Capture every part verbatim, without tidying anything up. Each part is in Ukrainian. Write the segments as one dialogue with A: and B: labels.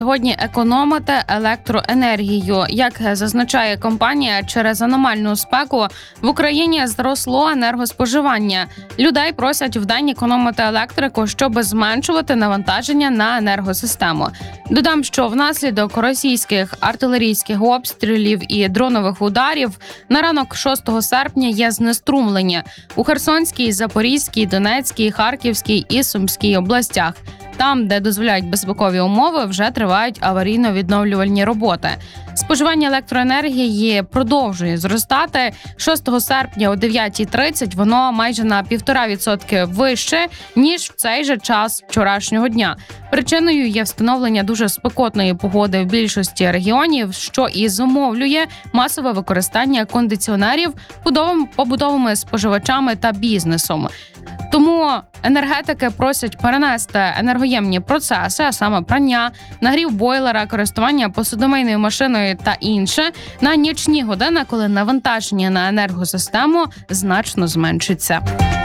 A: Сьогодні економити електроенергію. Як зазначає компанія, через аномальну спеку в Україні зросло енергоспоживання. Людей просять вдень економити електрику, щоб зменшувати навантаження на енергосистему. Додам, що внаслідок російських артилерійських обстрілів і дронових ударів на ранок шостого серпня є знеструмлення у Херсонській, Запорізькій, Донецькій, Харківській і Сумській областях. Там, де дозволяють безпекові умови, вже тривають аварійно-відновлювальні роботи. Споживання електроенергії продовжує зростати. шостого серпня о дев'ятій тридцять воно майже на півтора відсотки вище, ніж в цей же час вчорашнього дня. Причиною є встановлення дуже спекотної погоди в більшості регіонів, що і зумовлює масове використання кондиціонерів побутовими споживачами та бізнесом. Тому енергетики просять перенести енергоємні процеси, а саме прання, нагрів бойлера, користування посудомийною машиною та інше, на нічні години, коли навантаження на енергосистему значно зменшиться.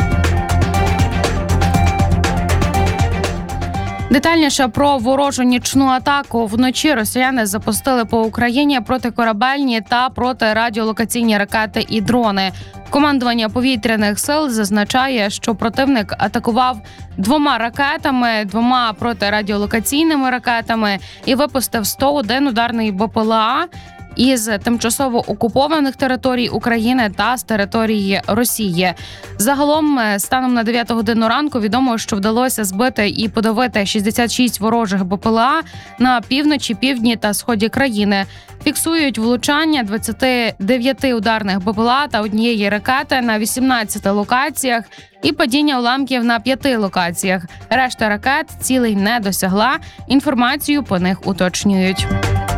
A: Детальніше про ворожу нічну атаку. Вночі росіяни запустили по Україні протикорабельні та протирадіолокаційні ракети і дрони. Командування повітряних сил зазначає, що противник атакував двома ракетами, двома протирадіолокаційними ракетами і випустив сто один ударний БПЛА із тимчасово окупованих територій України та з території Росії. Загалом, станом на дев'яту годину ранку, відомо, що вдалося збити і подавити шістдесят шість ворожих БПЛА на півночі, півдні та сході країни. Фіксують влучання двадцяти дев'яти ударних БПЛА та однієї ракети на вісімнадцяти локаціях і падіння уламків на п'яти локаціях. Решта ракет цілей не досягла. Інформацію по них уточнюють.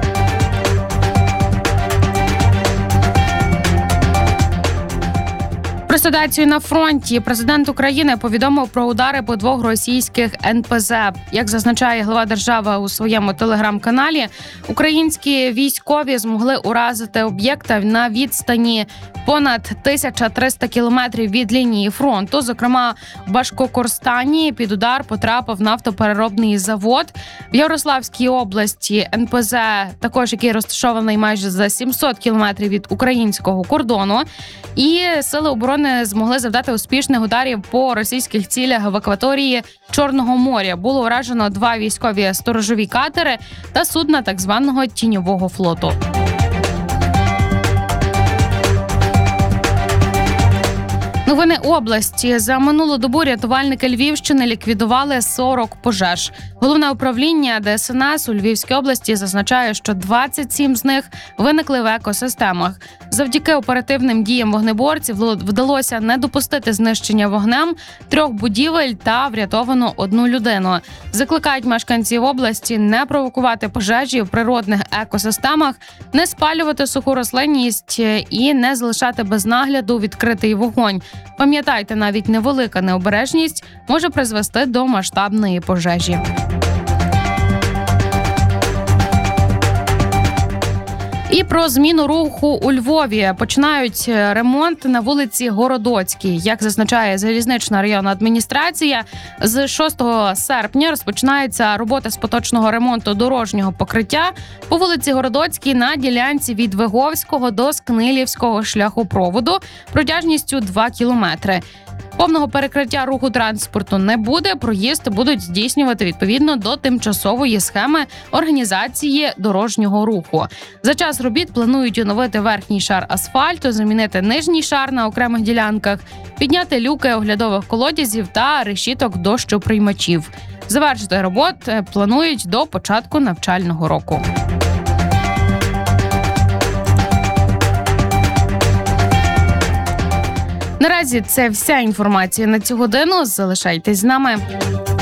A: Про ситуацію на фронті президент України повідомив про удари по двох російських ен пе зе. Як зазначає глава держави у своєму телеграм-каналі, українські військові змогли уразити об'єкти на відстані понад тисяча триста кілометрів від лінії фронту. Зокрема, в Башкокорстані під удар потрапив нафтопереробний завод. В Ярославській області ен пе зе, також який розташований майже за сімсот кілометрів від українського кордону. І сили оборони змогли завдати успішних ударів по російських цілях в акваторії Чорного моря. Було уражено два військові сторожові катери та судна так званого тіньового флоту. Новини області. За минулу добу рятувальники Львівщини ліквідували сорок пожеж. Головне управління де ес ен ес у Львівській області зазначає, що двадцять сім з них виникли в екосистемах. Завдяки оперативним діям вогнеборців вдалося не допустити знищення вогнем трьох будівель та врятовано одну людину. Закликають мешканців області не провокувати пожежі в природних екосистемах, не спалювати суху рослинність і не залишати без нагляду відкритий вогонь. Пам'ятайте, навіть невелика необережність може призвести до масштабної пожежі. І про зміну руху у Львові. Починають ремонт на вулиці Городоцькій. Як зазначає залізнична районна адміністрація, з шостого серпня розпочинається робота з поточного ремонту дорожнього покриття по вулиці Городоцькій на ділянці від Виговського до Скнилівського шляхопроводу протяжністю два кілометри. Повного перекриття руху транспорту не буде, проїзд будуть здійснювати відповідно до тимчасової схеми організації дорожнього руху. За час робіт планують оновити верхній шар асфальту, замінити нижній шар на окремих ділянках, підняти люки оглядових колодязів та решіток дощоприймачів. Завершити роботи планують до початку навчального року. Наразі це вся інформація на цю годину. Залишайтесь з нами.